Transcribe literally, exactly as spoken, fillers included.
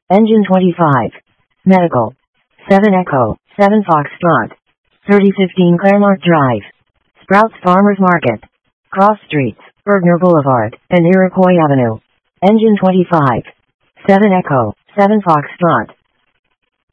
Engine twenty-five. Medical. seven Echo, seven Foxtrot. thirty fifteen Claremont Drive. Sprouts Farmers Market. Cross Streets, Bergner Boulevard, and Iroquois Avenue. Engine twenty-five. seven Echo, seven Foxtrot.